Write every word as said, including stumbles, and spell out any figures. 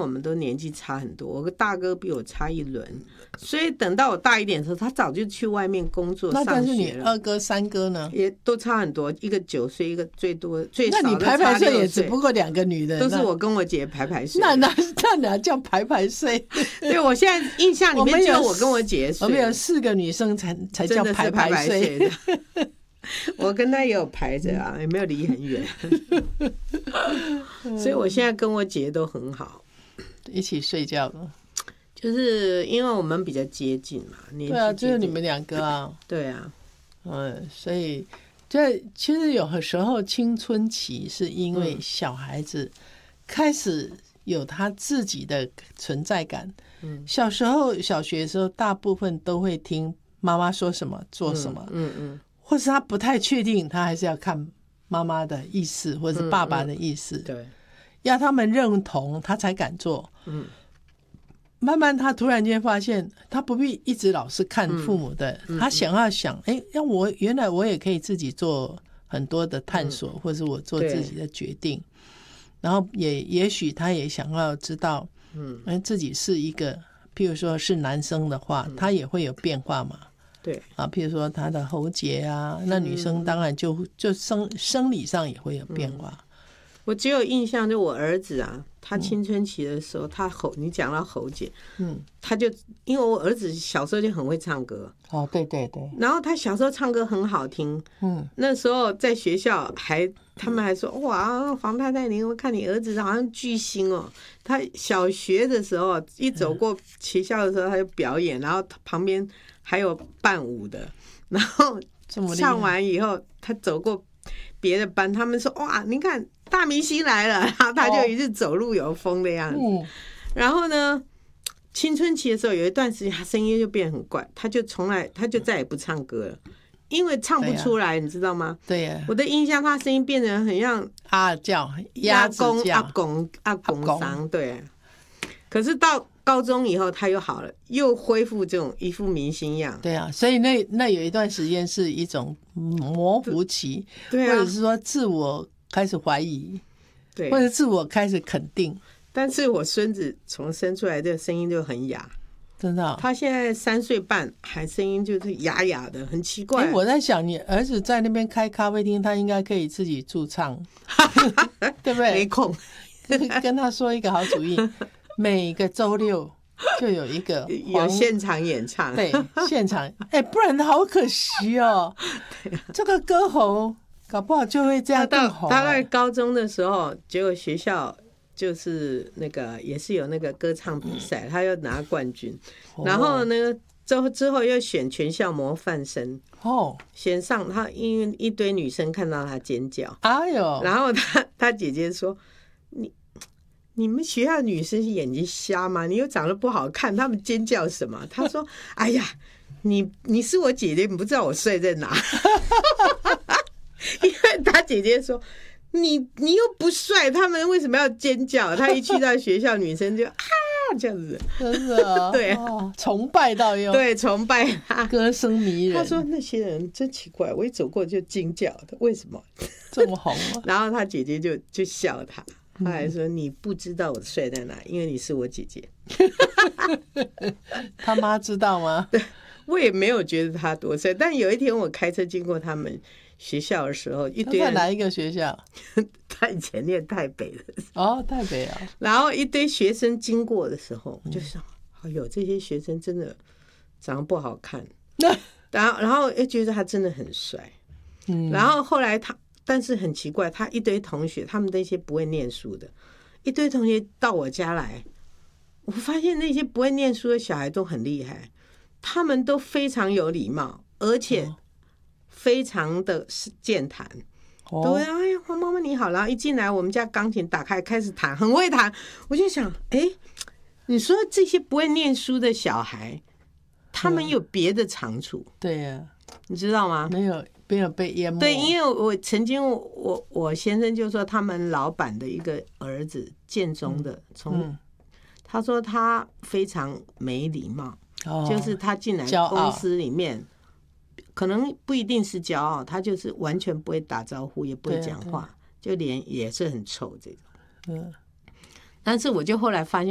我们都年纪差很多，我大哥比我差一轮，所以等到我大一点的时候，他早就去外面工作上学了。 那但是你二哥三哥呢？ 也都差很多，一个九岁，一个最多最少的那你排排睡也只不过两个女人， 都是我跟我姐排排睡。 那那那哪叫排排睡？ 对，我现在印象里面只有我跟我姐睡， 我们有四个女生才才叫排排睡的。 我跟她也有排着啊，也没有离很远，所以我现在跟我姐都很好， 一起睡觉了。 就是因为我们比较接近嘛，年纪对啊，就是你们两个啊， 对啊， 嗯，所以这其实有的时候青春期是因为小孩子开始有他自己的存在感。嗯，小时候小学的时候，大部分都会听妈妈说什么做什么，嗯 嗯, 嗯，或是他不太确定，他还是要看妈妈的意思或是爸爸的意思，嗯嗯，对，要他们认同他才敢做。嗯。慢慢他突然间发现他不必一直老是看父母的，嗯嗯，他想要想哎，让我原来我也可以自己做很多的探索，嗯，或是我做自己的决定，然后也也许他也想要知道嗯，自己是一个譬如说是男生的话，嗯，他也会有变化嘛，对啊，譬如说他的喉结啊，那女生当然就就生生理上也会有变化。嗯， 我只有印象，就我儿子啊，他青春期的时候，他喉，你讲到喉结，嗯，他就因为我儿子小时候就很会唱歌， 哦，对对对， 然后他小时候唱歌很好听，嗯，那时候在学校还他们还说哇，黄太太，你我看你儿子好像巨星哦。他小学的时候一走过学校的时候，他就表演，然后旁边还有伴舞的，然后唱完以后，他走过别的班，他们说哇，你看大明星来了，然后他就一直走路有风的样子。哦，然后呢，青春期的时候有一段时间，他声音就变很怪，他就从来他就再也不唱歌了，因为唱不出来，啊，你知道吗？对呀，啊，我的印象，他声音变得很像阿叫、鸭子叫、 阿公、阿公桑，对，啊。可是到高中以后，他又好了，又恢复这种一副明星样。 对啊，所以那那有一段时间是一种模糊期，对，啊，或者是说自我开始怀疑，对，或者自我开始肯定。 但是我孙子从生出来的声音就很哑， 真的，哦， 他现在三岁半，还声音就是哑哑的，很奇怪。 欸，我在想，你儿子在那边开咖啡厅，他应该可以自己驻唱，对不对？ 没空， 跟他说一个好主意，每个周六就有一个有现场演唱， 对，现场，哎，欸，不然好可惜哦。这个歌喉搞不好就会这样更红。 大概高中的时候，结果学校就是那个也是有那个歌唱比赛，他又拿冠军，然后呢之后之后又选全校模范生哦，选上他，因为一堆女生看到他尖叫，哎呦，然后他他姐姐说你。你们学校女生是眼睛瞎吗？你又长得不好看，他们尖叫什么？他说：“哎呀，你你是我姐姐，你不知道我睡在哪。”因为他姐姐说：“你你又不帅，他们为什么要尖叫？”他一去到学校，女生就啊这样子， 真的，哦，对，哦，崇拜到用， 对，崇拜他， 歌声迷人。 他说那些人真奇怪，我一走过就惊叫的，为什么这么红啊？ 然后他姐姐就就笑他。他还说你不知道我睡在哪，因为你是我姐姐。 他妈知道吗？ 对，我也没有觉得他多帅，但有一天我开车经过他们学校的时候，一堆人。 他在哪一个学校？ 他以前念台北的。 哦，台北啊。 然后一堆学生经过的时候，我就想，哎呦，这些学生真的长得不好看。然后，然后又觉得他真的很帅。嗯。然后后来他。但是很奇怪，他一堆同学，他们那些不会念书的，一堆同学到我家来，我发现那些不会念书的小孩都很厉害，他们都非常有礼貌，而且非常的健谈。哦，对，哎呀，黄妈妈你好，然后一进来，我们家钢琴打开开始弹，很会弹。我就想，哎，你说这些不会念书的小孩，他们有别的长处？嗯， 对呀，啊， 你知道吗？ 没有。没有被淹没。 对，因为我曾经我我先生就说他们老板的一个儿子建中的，从、嗯、他说他非常没礼貌，哦，就是他进来公司里面可能不一定是骄傲，他就是完全不会打招呼，也不会讲话，就脸也是很臭这种。嗯，但是我就后来发现